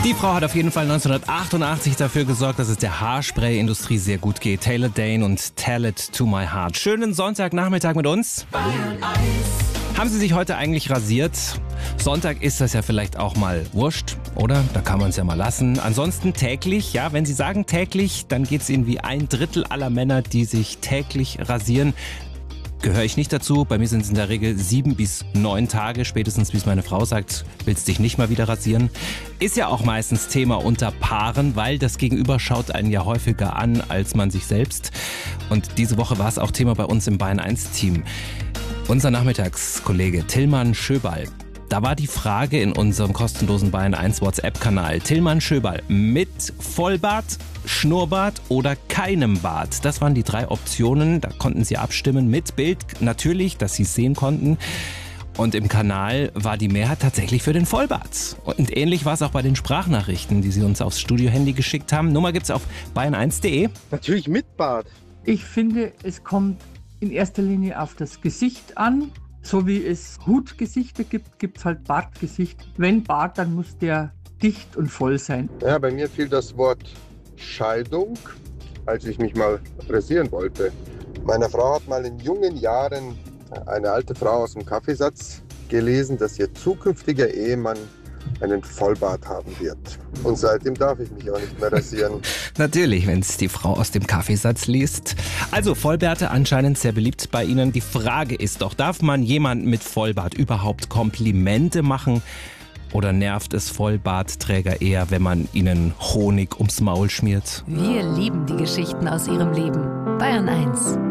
Die Frau hat auf jeden Fall 1988 dafür gesorgt, dass es der Haarspray-Industrie sehr gut geht. Taylor Dayne und Tell It to My Heart. Schönen Sonntagnachmittag mit uns. Haben Sie sich heute eigentlich rasiert? Sonntag ist das ja vielleicht auch mal wurscht, oder? Da kann man es ja mal lassen. Ansonsten täglich, ja, wenn Sie sagen täglich, dann geht es Ihnen wie 1/3 aller Männer, die sich täglich rasieren. Gehöre ich nicht dazu. Bei mir sind es in der Regel 7 bis 9 Tage, spätestens bis meine Frau sagt, willst dich nicht mal wieder rasieren. Ist ja auch meistens Thema unter Paaren, weil das Gegenüber schaut einen ja häufiger an als man sich selbst. Und diese Woche war es auch Thema bei uns im Bayern 1 Team. Unser Nachmittagskollege Tillmann Schöball. Da war die Frage in unserem kostenlosen Bayern 1 WhatsApp-Kanal. Tillmann Schöball, mit Vollbart, Schnurrbart oder keinem Bart? Das waren die 3 Optionen. Da konnten Sie abstimmen mit Bild, natürlich, dass Sie es sehen konnten. Und im Kanal war die Mehrheit tatsächlich für den Vollbart. Und ähnlich war es auch bei den Sprachnachrichten, die Sie uns aufs Studio-Handy geschickt haben. Nummer gibt's auf bayern1.de. Natürlich mit Bart. Ich finde, es kommt in erster Linie auf das Gesicht an. So wie es Hutgesichter gibt, gibt es halt Bartgesicht. Wenn Bart, dann muss der dicht und voll sein. Ja, bei mir fiel das Wort Scheidung, als ich mich mal rasieren wollte. Meine Frau hat mal in jungen Jahren eine alte Frau aus dem Kaffeesatz gelesen, dass ihr zukünftiger Ehemann einen Vollbart haben wird. Und seitdem darf ich mich auch nicht mehr rasieren. Natürlich, wenn es die Frau aus dem Kaffeesatz liest. Also Vollbärte anscheinend sehr beliebt bei Ihnen. Die Frage ist doch, darf man jemandem mit Vollbart überhaupt Komplimente machen? Oder nervt es Vollbartträger eher, wenn man ihnen Honig ums Maul schmiert? Wir lieben die Geschichten aus ihrem Leben. Bayern 1.